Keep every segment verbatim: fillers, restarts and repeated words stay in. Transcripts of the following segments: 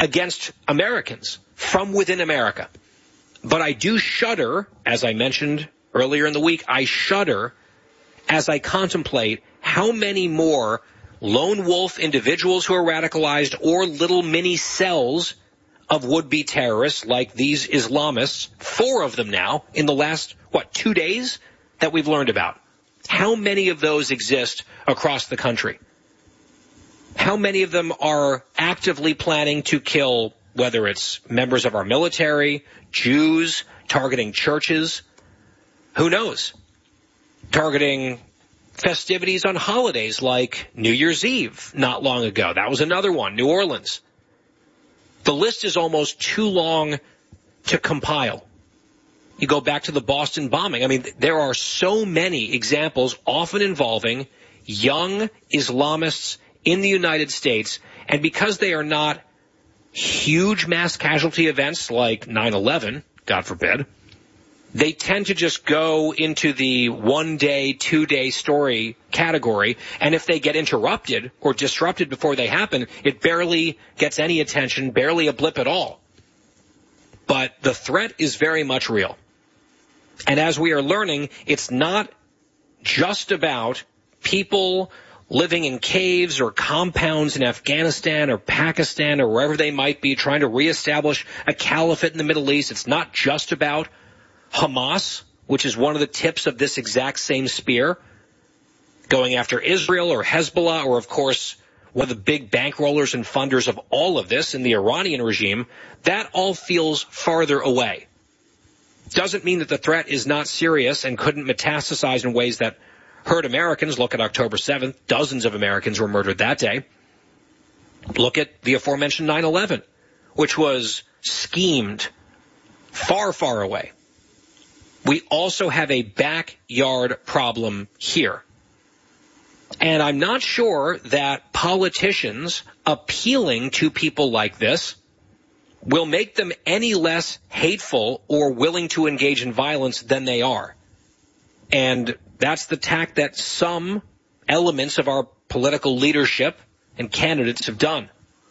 against Americans from within America. But I do shudder, as I mentioned earlier in the week, I shudder as I contemplate how many more lone wolf individuals who are radicalized or little mini cells of would-be terrorists like these Islamists, four of them now in the last, what, two days that we've learned about. How many of those exist across the country? How many of them are actively planning to kill, whether it's members of our military, Jews, targeting churches? Who knows? Targeting festivities on holidays like New Year's Eve not long ago. That was another one, New Orleans. The list is almost too long to compile. You go back to the Boston bombing. I mean, there are so many examples, often involving young Islamists in the United States, and because they are not huge mass casualty events like nine eleven, God forbid, they tend to just go into the one-day, two-day story category, and if they get interrupted or disrupted before they happen, it barely gets any attention, barely a blip at all. But the threat is very much real. And as we are learning, it's not just about people living in caves or compounds in Afghanistan or Pakistan or wherever they might be, trying to reestablish a caliphate in the Middle East. It's not just about Hamas, which is one of the tips of this exact same spear, going after Israel or Hezbollah, or, of course, one of the big bankrollers and funders of all of this in the Iranian regime. That all feels farther away. Doesn't mean that the threat is not serious and couldn't metastasize in ways that hurt Americans. Look at October seventh. Dozens of Americans were murdered that day. Look at the aforementioned nine eleven, which was schemed far, far away. We also have a backyard problem here. And I'm not sure that politicians appealing to people like this will make them any less hateful or willing to engage in violence than they are. And that's the tack that some elements of our political leadership and candidates have done.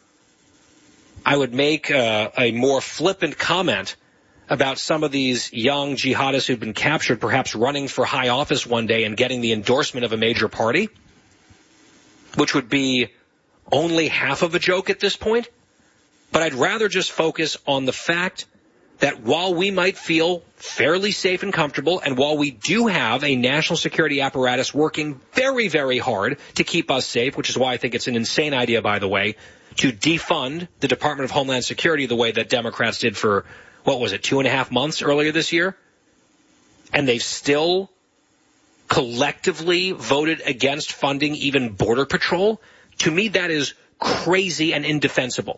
I would make uh, a more flippant comment about some of these young jihadists who've been captured, perhaps running for high office one day and getting the endorsement of a major party, which would be only half of a joke at this point. But I'd rather just focus on the fact that while we might feel fairly safe and comfortable, and while we do have a national security apparatus working very, very hard to keep us safe, which is why I think it's an insane idea, by the way, to defund the Department of Homeland Security the way that Democrats did for, what was it, two and a half months earlier this year? And they've still collectively voted against funding even Border Patrol. To me, that is crazy and indefensible.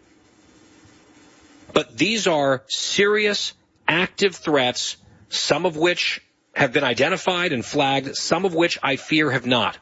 But these are serious, active threats, some of which have been identified and flagged, some of which I fear have not.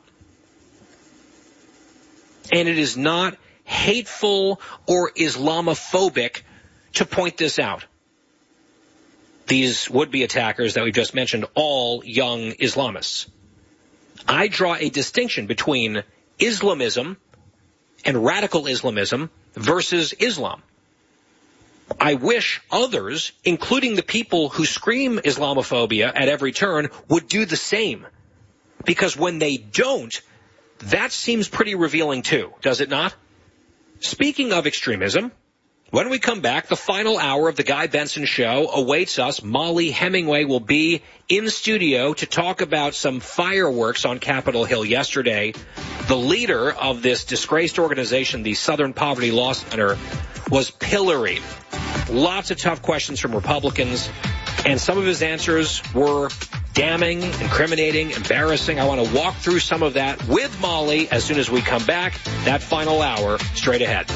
And it is not hateful or Islamophobic to point this out. These would-be attackers that we just mentioned, all young Islamists. I draw a distinction between Islamism and radical Islamism versus Islam. I wish others, including the people who scream Islamophobia at every turn, would do the same. Because when they don't, that seems pretty revealing too, does it not? Speaking of extremism, when we come back, the final hour of the Guy Benson Show awaits us. Molly Hemingway will be in studio to talk about some fireworks on Capitol Hill yesterday. The leader of this disgraced organization, the Southern Poverty Law Center, was pilloried. Lots of tough questions from Republicans, and some of his answers were damning, incriminating, embarrassing. I want to walk through some of that with Molly as soon as we come back. That final hour straight ahead.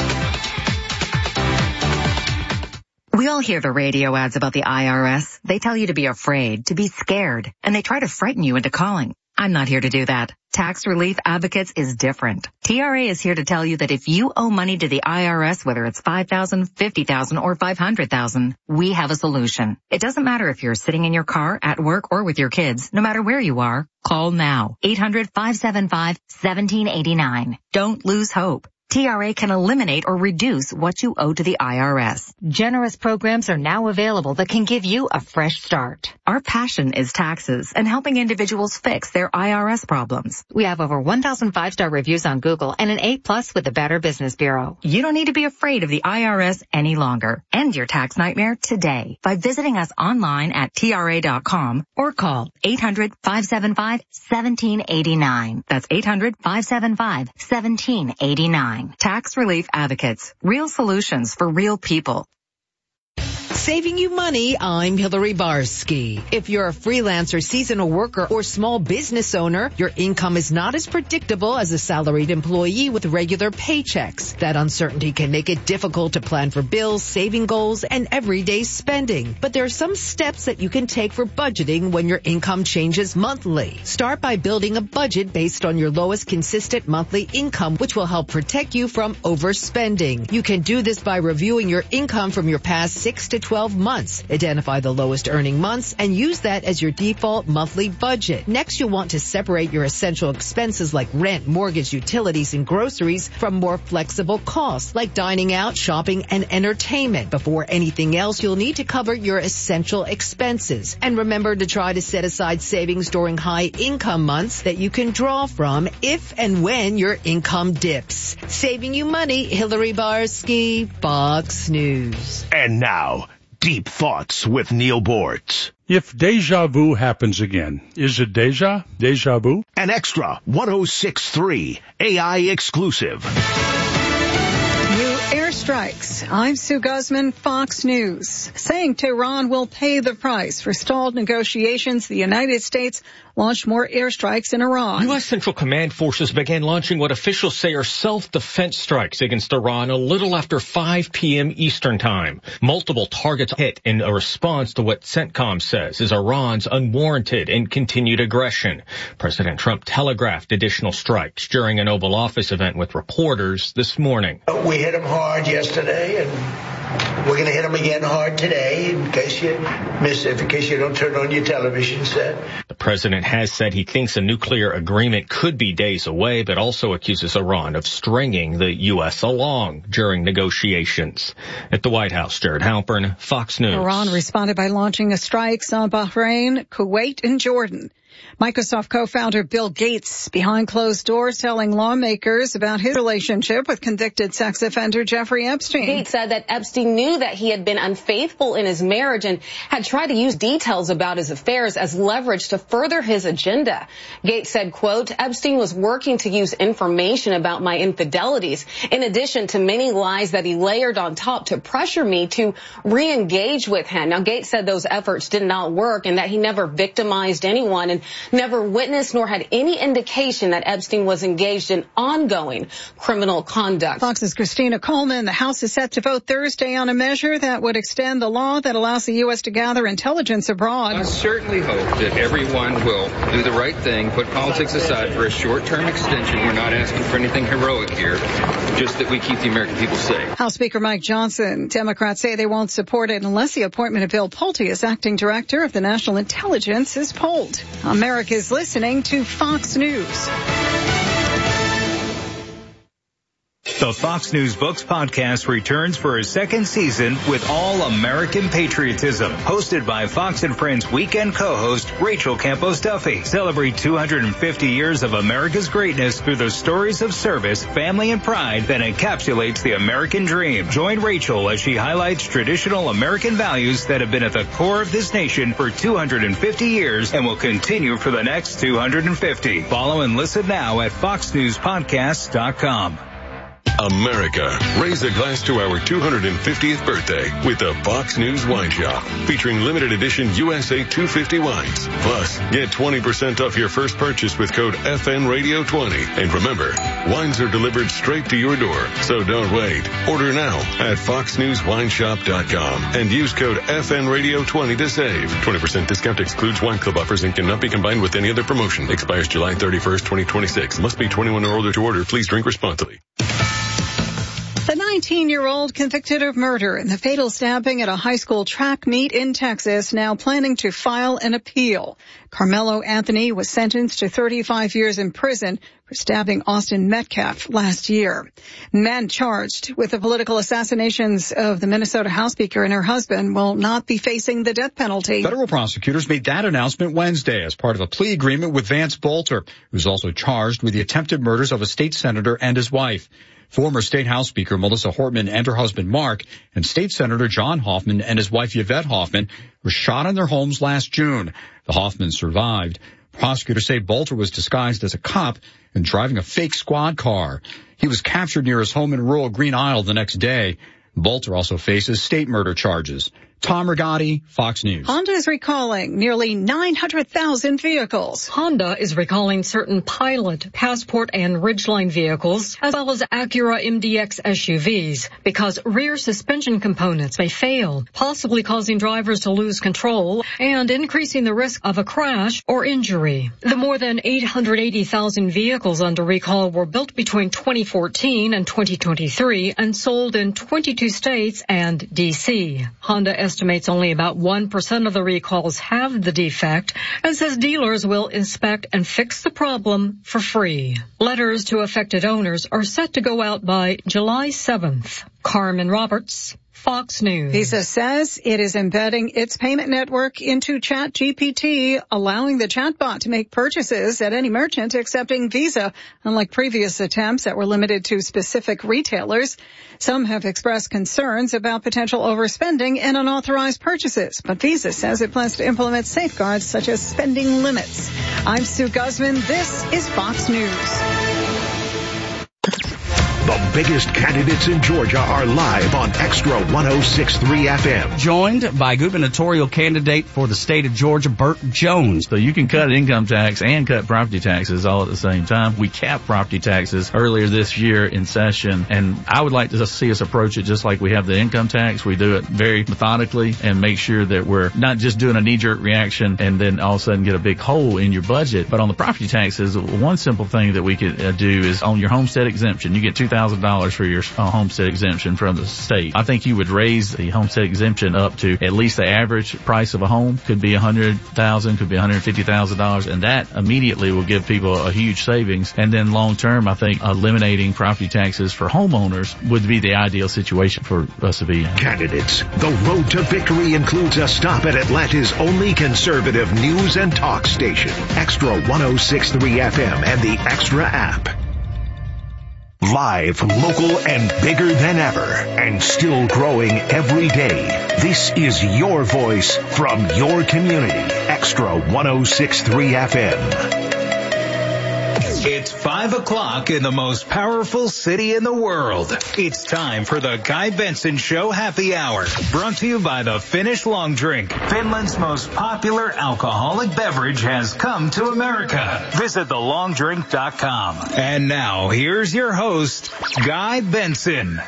We all hear the radio ads about the I R S. They tell you to be afraid, to be scared, and they try to frighten you into calling. I'm not here to do that. Tax Relief Advocates is different. T R A is here to tell you that if you owe money to the I R S, whether it's five thousand dollars, fifty thousand dollars, or five hundred thousand dollars, we have a solution. It doesn't matter if you're sitting in your car, at work, or with your kids. No matter where you are, call now. eight hundred, five seven five, one seven eight nine. Don't lose hope. T R A can eliminate or reduce what you owe to the I R S. Generous programs are now available that can give you a fresh start. Our passion is taxes and helping individuals fix their I R S problems. We have over one thousand five-star reviews on Google and an A plus with the Better Business Bureau. You don't need to be afraid of the I R S any longer. End your tax nightmare today by visiting us online at T R A dot com or call eight hundred, five seven five, one seven eight nine. That's eight hundred, five seven five, one seven eight nine. Tax Relief Advocates. Real solutions for real people. Saving you money, I'm Hillary Barsky. If you're a freelancer, seasonal worker, or small business owner, your income is not as predictable as a salaried employee with regular paychecks. That uncertainty can make it difficult to plan for bills, saving goals, and everyday spending. But there are some steps that you can take for budgeting when your income changes monthly. Start by building a budget based on your lowest consistent monthly income, which will help protect you from overspending. You can do this by reviewing your income from your past six to twelve months. Identify the lowest earning months and use that as your default monthly budget. Next, you'll want to separate your essential expenses like rent, mortgage, utilities, and groceries from more flexible costs like dining out, shopping, and entertainment. Before anything else, you'll need to cover your essential expenses. And remember to try to set aside savings during high income months that you can draw from if and when your income dips. Saving you money, Hillary Barsky, Fox News. And now, Deep Thoughts with Neil Bortz. If deja vu happens again, is it deja? Deja vu? An extra one oh six point three A I exclusive. New airstrikes. I'm Sue Guzman, Fox News. Saying Tehran will pay the price for stalled negotiations, the United States launched more airstrikes in Iran. U S. Central Command forces began launching what officials say are self-defense strikes against Iran a little after five p.m. Eastern Time. Multiple targets hit in a response to what CENTCOM says is Iran's unwarranted and continued aggression. President Trump telegraphed additional strikes during an Oval Office event with reporters this morning. We hit them hard yesterday, and we're going to hit them again hard today in case you miss it, in case you don't turn on your television set. The president has said he thinks a nuclear agreement could be days away, but also accuses Iran of stringing the U S along during negotiations. At the White House, Jared Halpern, Fox News. Iran responded by launching strikes on Bahrain, Kuwait, and Jordan. Microsoft co-founder Bill Gates behind closed doors telling lawmakers about his relationship with convicted sex offender Jeffrey Epstein. Gates said that Epstein knew that he had been unfaithful in his marriage and had tried to use details about his affairs as leverage to further his agenda. Gates said, quote, Epstein was working to use information about my infidelities in addition to many lies that he layered on top to pressure me to re-engage with him. Now, Gates said those efforts did not work and that he never victimized anyone and never witnessed nor had any indication that Epstein was engaged in ongoing criminal conduct. Fox's Christina Coleman. The House is set to vote Thursday on a measure that would extend the law that allows the U S to gather intelligence abroad. I certainly hope that everyone will do the right thing, put politics aside for a short-term extension. We're not asking for anything heroic here, just that we keep the American people safe. House Speaker Mike Johnson. Democrats say they won't support it unless the appointment of Bill Pulte as acting director of the National Intelligence is pulled. America is listening to Fox News. The Fox News Books podcast returns for a second season with All American Patriotism, hosted by Fox and Friends weekend co-host Rachel Campos Duffy. Celebrate two hundred fifty years of America's greatness through the stories of service, family, and pride that encapsulates the American dream. Join Rachel as she highlights traditional American values that have been at the core of this nation for two hundred fifty years and will continue for the next two hundred fifty. Follow and listen now at fox news podcasts dot com. America, raise a glass to our two hundred fiftieth birthday with the Fox News Wine Shop, featuring limited edition U S A two fifty wines. Plus, get twenty percent off your first purchase with code F N Radio twenty. And remember, wines are delivered straight to your door, so don't wait. Order now at fox news wine shop dot com and use code F N Radio twenty to save. twenty percent discount excludes wine club offers and cannot be combined with any other promotion. Expires July thirty-first, twenty twenty-six. Must be twenty-one or older to order. Please drink responsibly. The nineteen-year-old convicted of murder in the fatal stabbing at a high school track meet in Texas, now planning to file an appeal. Carmelo Anthony was sentenced to thirty-five years in prison for stabbing Austin Metcalf last year. Men charged with the political assassinations of the Minnesota House Speaker and her husband will not be facing the death penalty. Federal prosecutors made that announcement Wednesday as part of a plea agreement with Vance Bolter, who's also charged with the attempted murders of a state senator and his wife. Former State House Speaker Melissa Hortman and her husband Mark and State Senator John Hoffman and his wife Yvette Hoffman were shot in their homes last June. The Hoffmans survived. Prosecutors say Bolter was disguised as a cop and driving a fake squad car. He was captured near his home in rural Green Isle the next day. Bolter also faces state murder charges. Tom Rigotti, Fox News. Honda is recalling nearly nine hundred thousand vehicles. Honda is recalling certain Pilot, Passport, and Ridgeline vehicles, as well as Acura M D X S U Vs, because rear suspension components may fail, possibly causing drivers to lose control and increasing the risk of a crash or injury. The more than eight hundred eighty thousand vehicles under recall were built between twenty fourteen and twenty twenty-three and sold in twenty-two states and D C. Honda estimates only about one percent of the recalls have the defect and says dealers will inspect and fix the problem for free. Letters to affected owners are set to go out by July seventh. Carmen Roberts, Fox News. Visa says it is embedding its payment network into ChatGPT, allowing the chatbot to make purchases at any merchant accepting Visa, unlike previous attempts that were limited to specific retailers. Some have expressed concerns about potential overspending and unauthorized purchases, but Visa says it plans to implement safeguards such as spending limits. I'm Sue Guzman. This is Fox News. The biggest candidates in Georgia are live on Extra one oh six point three F M. Joined by gubernatorial candidate for the state of Georgia, Burt Jones. So you can cut income tax and cut property taxes all at the same time. We capped property taxes earlier this year in session, and I would like to see us approach it just like we have the income tax. We do it very methodically and make sure that we're not just doing a knee-jerk reaction and then all of a sudden get a big hole in your budget. But on the property taxes, one simple thing that we could uh, do is on your homestead exemption. You get two thousand dollars for your uh, homestead exemption from the state. I think you would raise the homestead exemption up to at least the average price of a home. Could be one hundred thousand dollars, could be one hundred fifty thousand dollars, and that immediately will give people a huge savings. And then long term, I think eliminating property taxes for homeowners would be the ideal situation for us to be in. Candidates, the road to victory includes a stop at Atlanta's only conservative news and talk station, Extra one oh six point three F M and the Extra app. Live, local, and bigger than ever, and still growing every day. This is your voice from your community. Extra one oh six point three F M. It's five o'clock in the most powerful city in the world. It's time for the Guy Benson Show Happy Hour, brought to you by the Finnish Long Drink. Finland's most popular alcoholic beverage has come to America. Visit the long drink dot com. And now, here's your host, Guy Benson.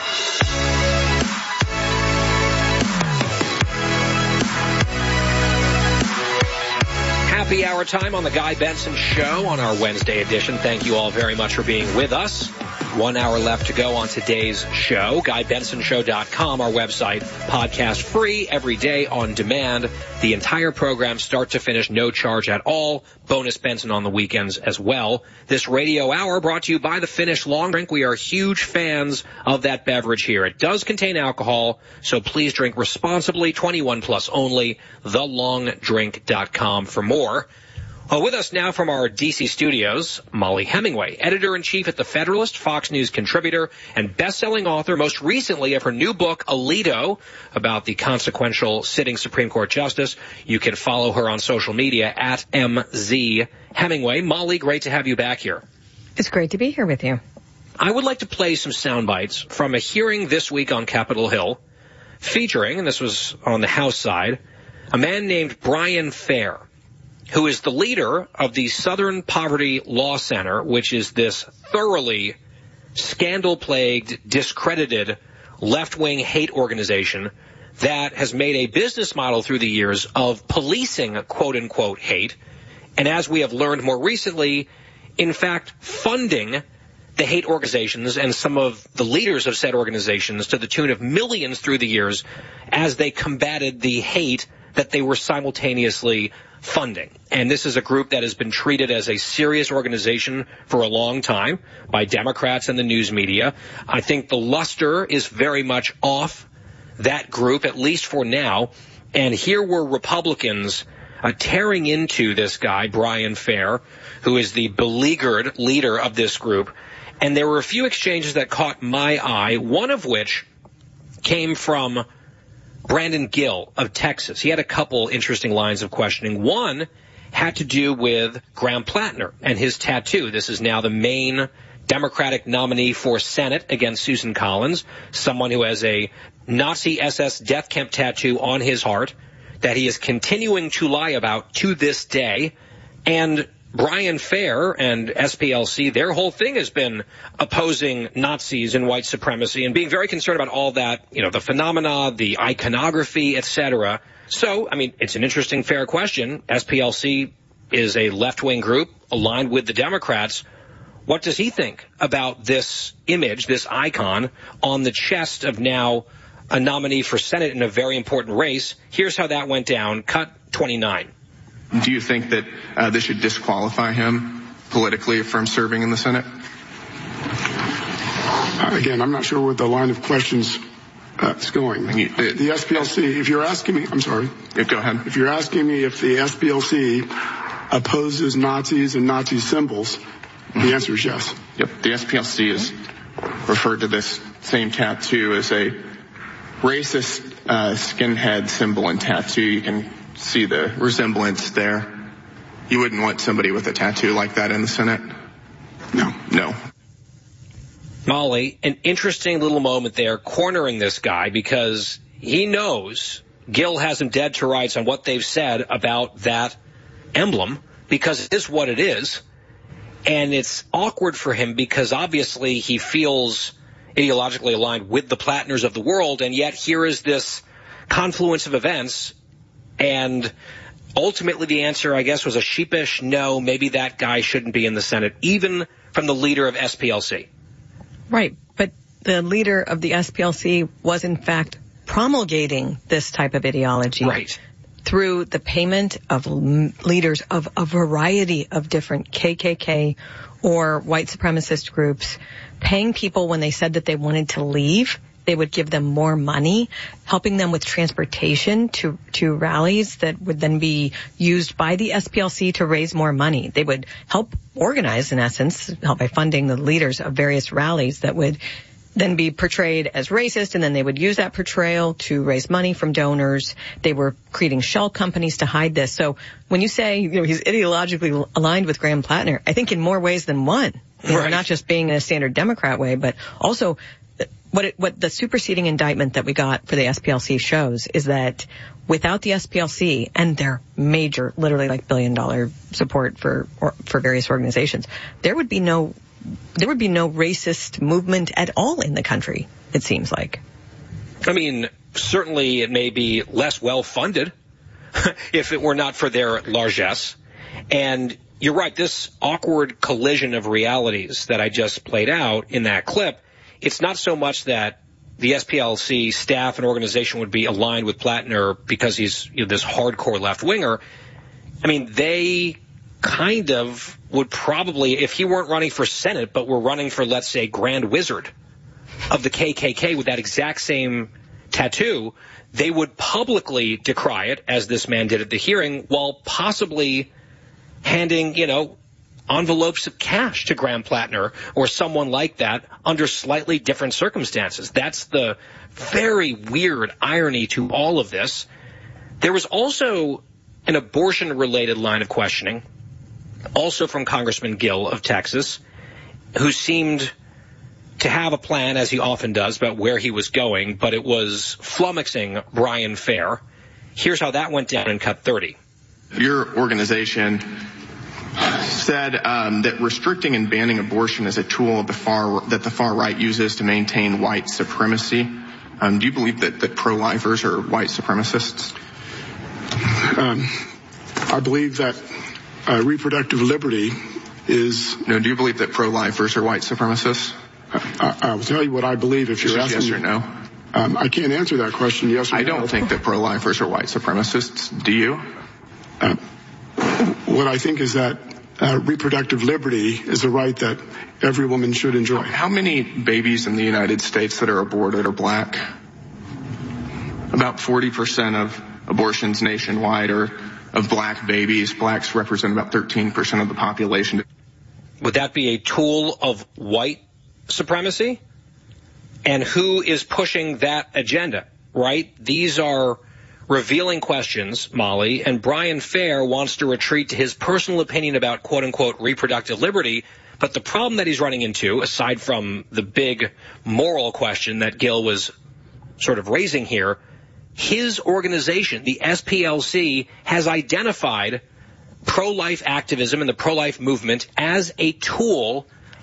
Happy hour time on the Guy Benson Show on our Wednesday edition. Thank you all very much for being with us. One hour left to go on today's show. Guy Benson Show dot com, our website. Podcast free every day on demand. The entire program, start to finish, no charge at all. Bonus Benson on the weekends as well. This radio hour brought to you by the Finnish Long Drink. We are huge fans of that beverage here. It does contain alcohol, so please drink responsibly. twenty-one plus only. the long drink dot com for more. Well, with us now from our D C studios, Molly Hemingway, editor-in-chief at The Federalist, Fox News contributor, and best-selling author, most recently of her new book, Alito, about the consequential sitting Supreme Court justice. You can follow her on social media at M Z Hemingway. Molly, great to have you back here. It's great to be here with you. I would like to play some sound bites from a hearing this week on Capitol Hill featuring, and this was on the House side, a man named Brian Fair, who is the leader of the Southern Poverty Law Center, which is this thoroughly scandal-plagued, discredited, left-wing hate organization that has made a business model through the years of policing quote-unquote hate, and as we have learned more recently, in fact, funding the hate organizations and some of the leaders of said organizations to the tune of millions through the years as they combated the hate that they were simultaneously funding. And this is a group that has been treated as a serious organization for a long time by Democrats and the news media. I think the luster is very much off that group, at least for now. And here were Republicans uh, tearing into this guy, Brian Fair, who is the beleaguered leader of this group. And there were a few exchanges that caught my eye, one of which came from Brandon Gill of Texas. He had a couple interesting lines of questioning. One had to do with Graham Plattner and his tattoo. This is now the main Democratic nominee for Senate against Susan Collins, someone who has a Nazi S S death camp tattoo on his heart that he is continuing to lie about to this day. And Brian Fair and S P L C, their whole thing has been opposing Nazis and white supremacy and being very concerned about all that, you know, the phenomena, the iconography, et cetera. So, I mean, it's an interesting, fair question. S P L C is a left-wing group aligned with the Democrats. What does he think about this image, this icon, on the chest of now a nominee for Senate in a very important race? Here's how that went down. Cut twenty-nine. Do you think that uh, this should disqualify him politically from serving in the Senate? Uh, again, I'm not sure where the line of questions uh, is going. The, the S P L C, if you're asking me, I'm sorry. Yeah, go ahead. If you're asking me if the S P L C opposes Nazis and Nazi symbols, the answer is yes. Yep. The S P L C has referred to this same tattoo as a racist uh, skinhead symbol and tattoo. You can see the resemblance there. You wouldn't want somebody with a tattoo like that in the Senate? No. No. Molly, an interesting little moment there cornering this guy because he knows Gill has him dead to rights on what they've said about that emblem because it is what it is. And it's awkward for him because obviously he feels ideologically aligned with the Plattners of the world, and yet here is this confluence of events. And ultimately the answer, I guess, was a sheepish no, maybe that guy shouldn't be in the Senate, even from the leader of S P L C. Right, but the leader of the S P L C was, in fact, promulgating this type of ideology. Right. Through the payment of leaders of a variety of different K K K or white supremacist groups, paying people when they said that they wanted to leave. They would give them more money, helping them with transportation to, to rallies that would then be used by the S P L C to raise more money. They would help organize, in essence, help by funding the leaders of various rallies that would then be portrayed as racist, and then they would use that portrayal to raise money from donors. They were creating shell companies to hide this. So when you say, you know, he's ideologically aligned with Graham Plattner, I think in more ways than one. You know, right. Not just being in a standard Democrat way, but also what it, what the superseding indictment that we got for the S P L C shows is that without the S P L C and their major, literally like billion dollar support for or, for various organizations, there would be no there would be no racist movement at all in the country, it seems like. I mean, certainly it may be less well-funded if it were not for their largesse. And you're right, this awkward collision of realities that I just played out in that clip, it's not so much that the S P L C staff and organization would be aligned with Plattner because he's, you know, this hardcore left-winger. I mean, they kind of would probably, if he weren't running for Senate, but were running for, let's say, Grand Wizard of the K K K with that exact same tattoo, they would publicly decry it, as this man did at the hearing, while possibly handing, you know, envelopes of cash to Graham Plattner or someone like that under slightly different circumstances. That's the very weird irony to all of this. There was also an abortion-related line of questioning, also from Congressman Gill of Texas, who seemed to have a plan, as he often does, about where he was going, but it was flummoxing Brian Fair. Here's how that went down in cut thirty. Your organization said um, that restricting and banning abortion is a tool of the far that the far right uses to maintain white supremacy. Um, do you believe that, that pro-lifers are white supremacists? Um, I believe that uh, reproductive liberty is... No, do you believe that pro-lifers are white supremacists? I, I will tell you what I believe if you're asking yes or no. Um, I can't answer that question, yes or I no. don't think that pro-lifers are white supremacists. Do you? Uh, what I think is that uh, reproductive liberty is a right that every woman should enjoy. How many babies in the United States that are aborted are black? About forty percent of abortions nationwide are of black babies. Blacks represent about thirteen percent of the population. Would that be a tool of white supremacy? And who is pushing that agenda, right? These are revealing questions, Molly, and Brian Fair wants to retreat to his personal opinion about quote-unquote reproductive liberty, but the problem that he's running into, aside from the big moral question that Gil was sort of raising here, his organization, the S P L C, has identified pro-life activism and the pro-life movement as a tool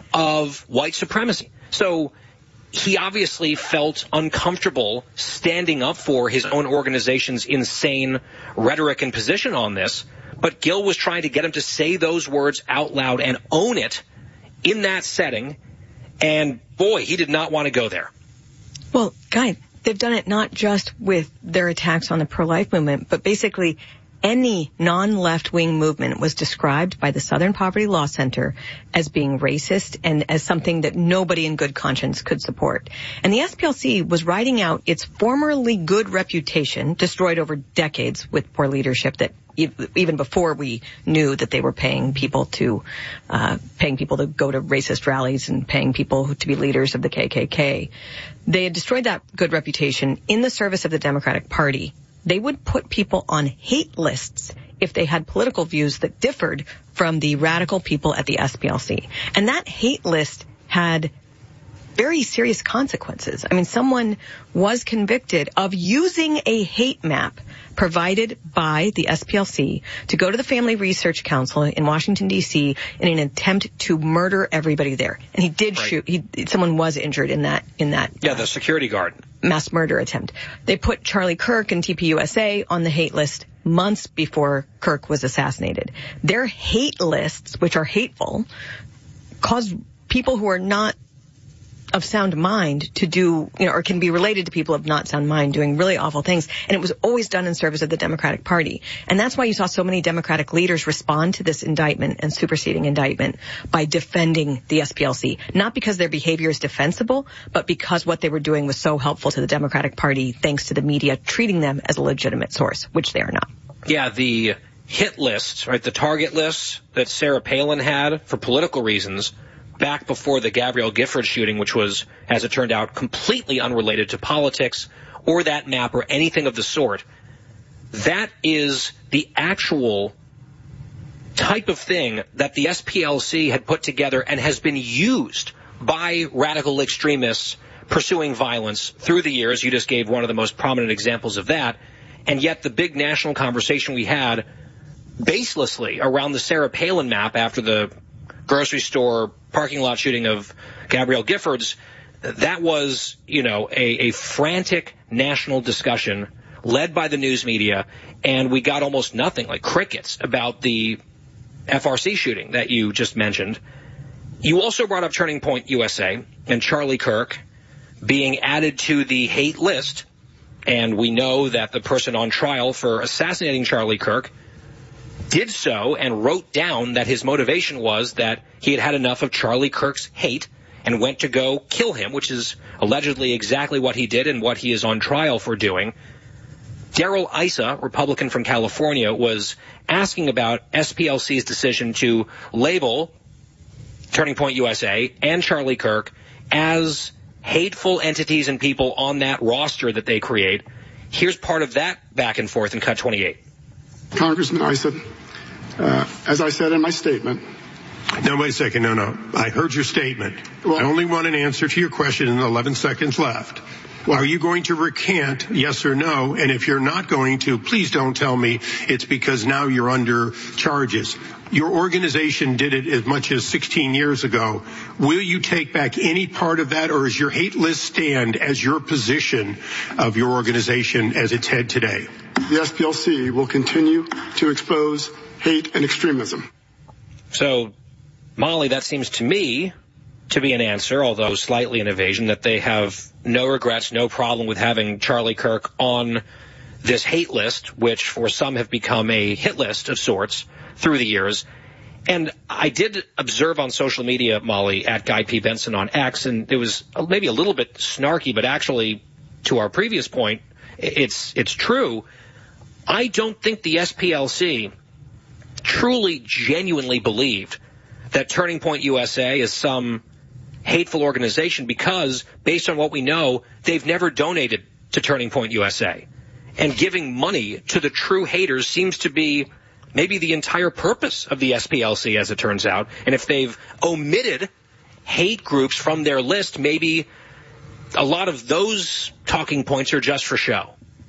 of white supremacy. So he obviously felt uncomfortable standing up for his own organization's insane rhetoric and position on this, but Gil was trying to get him to say those words out loud and own it in that setting, and boy, he did not want to go there. Well, Guy, they've done it not just with their attacks on the pro-life movement, but basically any non-left-wing movement was described by the Southern Poverty Law Center as being racist and as something that nobody in good conscience could support. And the S P L C was riding out its formerly good reputation, destroyed over decades with poor leadership, that even before we knew that they were paying people to uh paying people to go to racist rallies and paying people to be leaders of the K K K. They had destroyed that good reputation in the service of the Democratic Party. They would put people on hate lists if they had political views that differed from the radical people at the S P L C. And that hate list had very serious consequences. I mean, someone was convicted of using a hate map provided by the S P L C to go to the Family Research Council in Washington, D C in an attempt to murder everybody there. And he did right. shoot. He, someone was injured in that. In that. Yeah, the security guard. Mass murder attempt. They put Charlie Kirk and T P U S A on the hate list months before Kirk was assassinated. Their hate lists, which are hateful, caused people who are not of sound mind to do, you know, or can be related to people of not sound mind doing really awful things. And it was always done in service of the Democratic Party. And that's why you saw so many Democratic leaders respond to this indictment and superseding indictment by defending the S P L C. Not because their behavior is defensible, but because what they were doing was so helpful to the Democratic Party, thanks to the media treating them as a legitimate source, which they are not. Yeah, the hit list, right, the target list that Sarah Palin had for political reasons back before the Gabrielle Gifford shooting, which was, as it turned out, completely unrelated to politics or that map or anything of the sort. That is the actual type of thing that the S P L C had put together and has been used by radical extremists pursuing violence through the years. You just gave one of the most prominent examples of that. And yet the big national conversation we had baselessly around the Sarah Palin map after the grocery store parking lot shooting of Gabrielle Giffords, that was, you know, a, a frantic national discussion led by the news media, and we got almost nothing, like crickets, about the F R C shooting that you just mentioned. You also brought up Turning Point U S A and Charlie Kirk being added to the hate list, and we know that the person on trial for assassinating Charlie Kirk did so and wrote down that his motivation was that he had had enough of Charlie Kirk's hate and went to go kill him, which is allegedly exactly what he did and what he is on trial for doing. Darrell Issa, Republican from California, was asking about S P L C's decision to label Turning Point U S A and Charlie Kirk as hateful entities and people on that roster that they create. Here's part of that back and forth in Cut twenty-eight. Congressman Issa, uh, as I said in my statement. No, wait a second. No, no. I heard your statement. Well, I only want an answer to your question in the eleven seconds left. Well, are you going to recant, yes or no? And if you're not going to, please don't tell me it's because now you're under charges. Your organization did it as much as sixteen years ago. Will you take back any part of that, or is your hate list stand as your position of your organization as its head today? The S P L C will continue to expose hate and extremism. So Molly, that seems to me to be an answer, although slightly an evasion, that they have no regrets, no problem with having Charlie Kirk on this hate list, which for some have become a hit list of sorts through the years. And I did observe on social media, Molly, at Guy P. Benson on X, and it was maybe a little bit snarky, but actually, to our previous point, it's it's true. I don't think the S P L C truly, genuinely believed that Turning Point U S A is some hateful organization because, based on what we know, they've never donated to Turning Point U S A. And giving money to the true haters seems to be maybe the entire purpose of the S P L C, as it turns out. And if they've omitted hate groups from their list, maybe a lot of those talking points are just for show.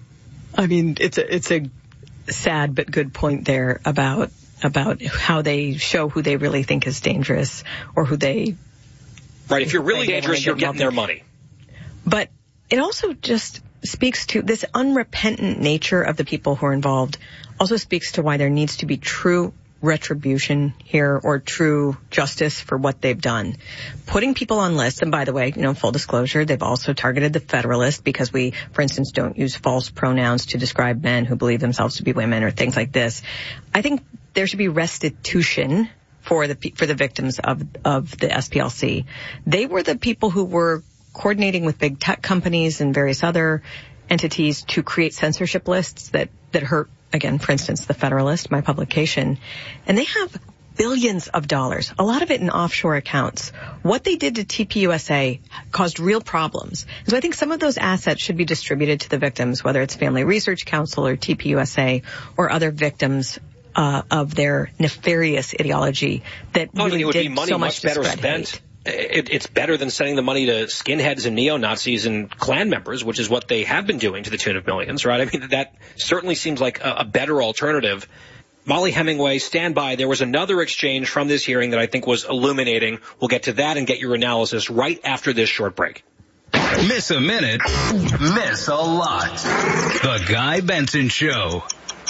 I mean, it's a, it's a sad but good point there about about how they show who they really think is dangerous or who they... Right, if you're really dangerous, you're getting their money. But it also just speaks to this unrepentant nature of the people who are involved, also speaks to why there needs to be true retribution here or true justice for what they've done. Putting people on lists, and by the way, you know, full disclosure, they've also targeted the Federalist because we, for instance, don't use false pronouns to describe men who believe themselves to be women or things like this. I think there should be restitution for the for the victims of of the S P L C. They were the people who were coordinating with big tech companies and various other entities to create censorship lists that that hurt, again, for instance, the Federalist, my publication. And they have billions of dollars, a lot of it in offshore accounts. What they did to T P U S A caused real problems. And so I think some of those assets should be distributed to the victims, whether it's Family Research Council or T P U S A or other victims uh, of their nefarious ideology that oh, really it would did be money so much much better to spread spent. hate. It, it's better than sending the money to skinheads and neo-Nazis and Klan members, which is what they have been doing to the tune of millions, right? I mean, that certainly seems like a, a better alternative. Molly Hemingway, stand by. There was another exchange from this hearing that I think was illuminating. We'll get to that and get your analysis right after this short break. Miss a minute, miss a lot. The Guy Benson Show.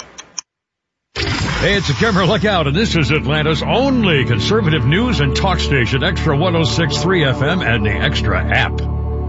Hey, it's a camera look out, and this is Atlanta's only conservative news and talk station, Extra one oh six point three F M and the Extra app.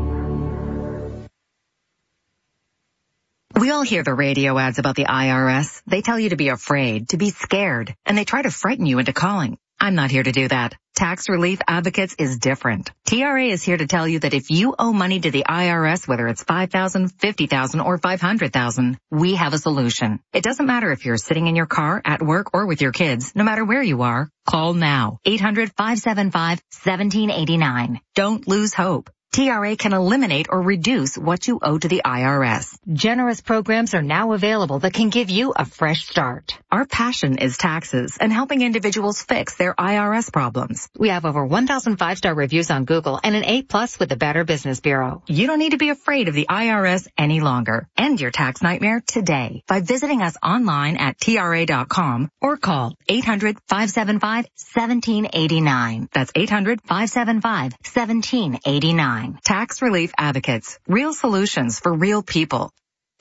We all hear the radio ads about the I R S. They tell you to be afraid, to be scared, and they try to frighten you into calling. I'm not here to do that. Tax Relief Advocates is different. T R A is here to tell you that if you owe money to the I R S, whether it's five thousand dollars, fifty thousand dollars, or five hundred thousand dollars, we have a solution. It doesn't matter if you're sitting in your car, at work, or with your kids. No matter where you are, call now. eight hundred, five seven five, one seven eight nine. Don't lose hope. T R A can eliminate or reduce what you owe to the I R S. Generous programs are now available that can give you a fresh start. Our passion is taxes and helping individuals fix their I R S problems. We have over one thousand five-star reviews on Google and an A plus with the Better Business Bureau. You don't need to be afraid of the I R S any longer. End your tax nightmare today by visiting us online at T R A dot com or call eight hundred, five seven five, one seven eight nine. That's eight hundred, five seven five, one seven eight nine. Tax Relief Advocates. Real solutions for real people.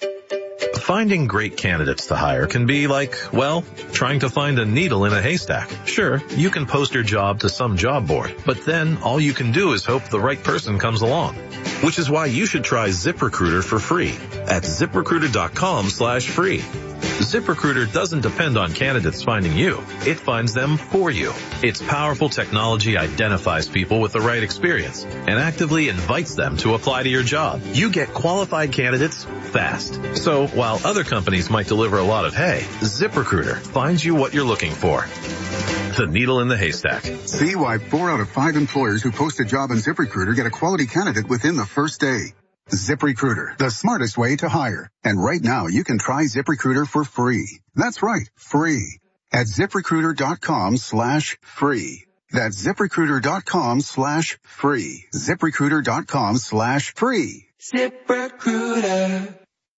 Finding great candidates to hire can be like, well, trying to find a needle in a haystack. Sure, you can post your job to some job board, but then all you can do is hope the right person comes along. Which is why you should try ZipRecruiter for free at ZipRecruiter dot com slash free. ZipRecruiter doesn't depend on candidates finding you. It finds them for you. Its powerful technology identifies people with the right experience and actively invites them to apply to your job. You get qualified candidates fast. So while other companies might deliver a lot of hay, ZipRecruiter finds you what you're looking for. The needle in the haystack. See why four out of five employers who post a job on ZipRecruiter get a quality candidate within the first day. ZipRecruiter, the smartest way to hire. And right now, you can try ZipRecruiter for free. That's right, free. At ZipRecruiter dot com slash free. That's ZipRecruiter dot com slash free. ZipRecruiter dot com slash free. ZipRecruiter.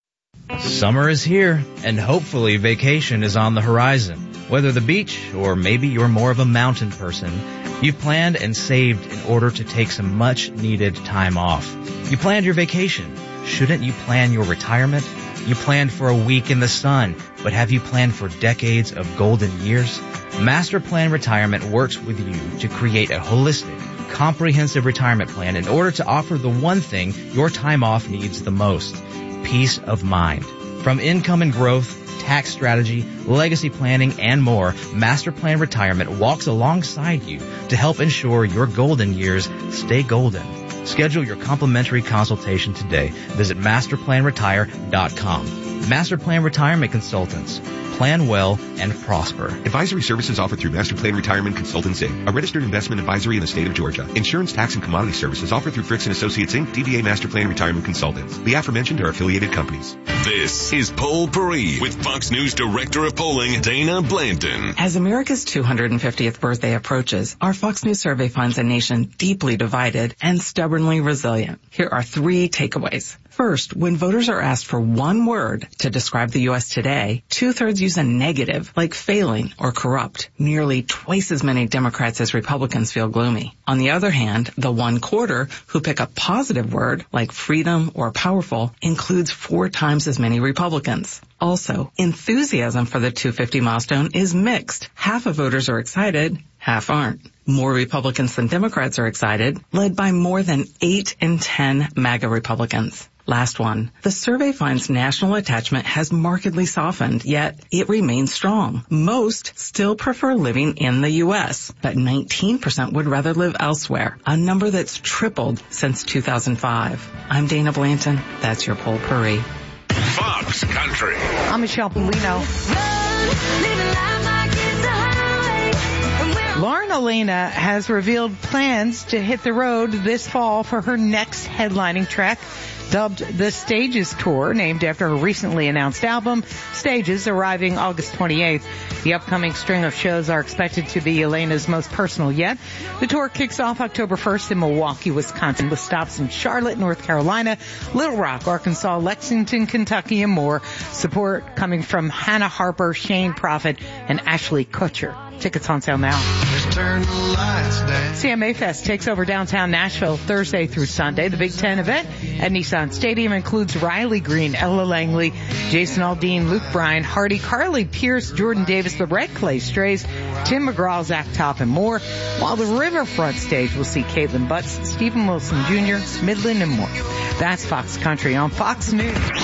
Summer is here, and hopefully vacation is on the horizon. Whether the beach or maybe you're more of a mountain person, you've planned and saved in order to take some much-needed time off. You planned your vacation. Shouldn't you plan your retirement? You planned for a week in the sun, but have you planned for decades of golden years? Master Plan Retirement works with you to create a holistic, comprehensive retirement plan in order to offer the one thing your time off needs the most, peace of mind. From income and growth, tax strategy, legacy planning, and more, Master Plan Retirement walks alongside you to help ensure your golden years stay golden. Schedule your complimentary consultation today. Visit master plan retire dot com. Master Plan Retirement Consultants. Plan well and prosper. Advisory services offered through Master Plan Retirement Consultants, Incorporated, a registered investment advisory in the state of Georgia. Insurance, tax, and commodity services offered through Fricks and Associates, Incorporated, D B A Master Plan Retirement Consultants. The aforementioned are affiliated companies. This is Poll Paris with Fox News Director of Polling, Dana Blanton. As America's two hundred fiftieth birthday approaches, our Fox News survey finds a nation deeply divided and stubbornly resilient. Here are three takeaways. First, when voters are asked for one word to describe the U S today, two-thirds use a negative, like failing or corrupt. Nearly twice as many Democrats as Republicans feel gloomy. On the other hand, the one quarter who pick a positive word, like freedom or powerful, includes four times as many Republicans. Also, enthusiasm for the two fifty milestone is mixed. Half of voters are excited, half aren't. More Republicans than Democrats are excited, led by more than eight in ten MAGA Republicans. Last one. The survey finds national attachment has markedly softened, yet it remains strong. Most still prefer living in the U S, but nineteen percent would rather live elsewhere, a number that's tripled since two thousand five. I'm Dana Blanton. That's your Poll Paris. Fox Country. I'm Michelle Polino. Lauren Elena has revealed plans to hit the road this fall for her next headlining track, dubbed the Stages Tour, named after her recently announced album, Stages, arriving August twenty-eighth. The upcoming string of shows are expected to be Elena's most personal yet. The tour kicks off October first in Milwaukee, Wisconsin, with stops in Charlotte, North Carolina, Little Rock, Arkansas, Lexington, Kentucky, and more. Support coming from Hannah Harper, Shane Prophet, and Ashley Kutcher. Tickets on sale now. C M A Fest takes over downtown Nashville Thursday through Sunday. The Big Ten event at Nissan Stadium includes Riley Green, Ella Langley, Jason Aldean, Luke Bryan, Hardy, Carly Pierce, Jordan Davis, the Red Clay Strays, Tim McGraw, Zach Top, and more. While the Riverfront stage will see Caitlin Butts, Stephen Wilson Junior, Midland, and more. That's Fox Country on Fox News.